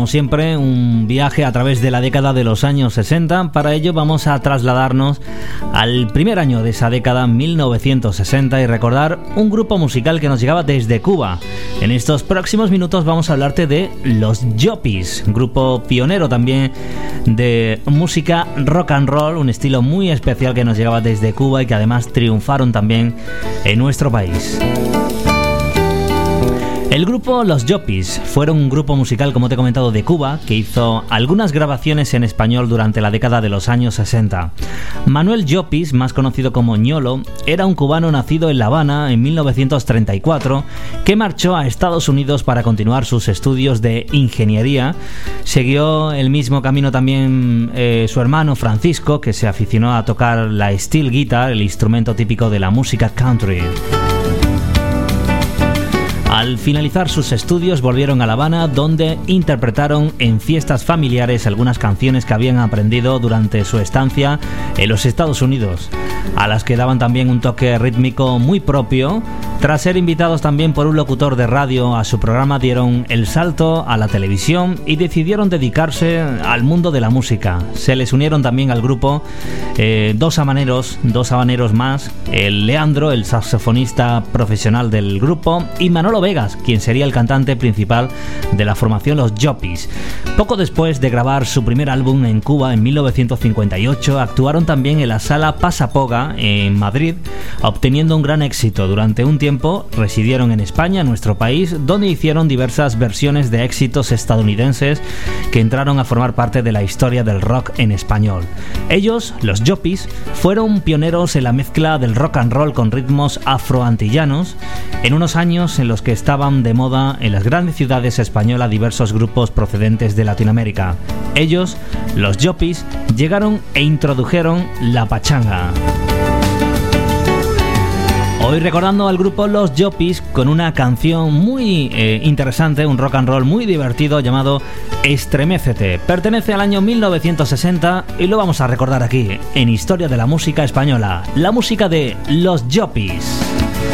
Como siempre, un viaje a través de la década de los años 60. Para ello vamos a trasladarnos al primer año de esa década, 1960, y recordar un grupo musical que nos llegaba desde Cuba. En estos próximos minutos vamos a hablarte de Los Yuppies, grupo pionero también de música rock and roll, un estilo muy especial que nos llegaba desde Cuba y que además triunfaron también en nuestro país. El grupo Los Yuppies fueron un grupo musical, como te he comentado, de Cuba, que hizo algunas grabaciones en español durante la década de los años 60. Manuel Llopis, más conocido como Ñolo, era un cubano nacido en La Habana en 1934, que marchó a Estados Unidos para continuar sus estudios de ingeniería. Siguió el mismo camino también su hermano Francisco, que se aficionó a tocar la steel guitar, el instrumento típico de la música country. Al finalizar sus estudios volvieron a La Habana, donde interpretaron en fiestas familiares algunas canciones que habían aprendido durante su estancia en los Estados Unidos, a las que daban también un toque rítmico muy propio. Tras ser invitados también por un locutor de radio a su programa, dieron el salto a la televisión y decidieron dedicarse al mundo de la música. Se les unieron también al grupo dos habaneros más, el Leandro, el saxofonista profesional del grupo, y Manolo Vegas, quien sería el cantante principal de la formación Los Yuppies. Poco después de grabar su primer álbum en Cuba en 1958, actuaron también en la Sala Pasapoga en Madrid, obteniendo un gran éxito. Durante un tiempo residieron en España, nuestro país, donde hicieron diversas versiones de éxitos estadounidenses que entraron a formar parte de la historia del rock en español. Ellos, Los Yuppies, fueron pioneros en la mezcla del rock and roll con ritmos afroantillanos, en unos años en los que estaban de moda en las grandes ciudades españolas diversos grupos procedentes de Latinoamérica. Ellos, Los Yuppies, llegaron e introdujeron la pachanga. Hoy recordando al grupo Los Yuppies con una canción muy interesante, un rock and roll muy divertido llamado Estremécete. Pertenece al año 1960 y lo vamos a recordar aquí en Historia de la Música Española, la música de Los Yuppies.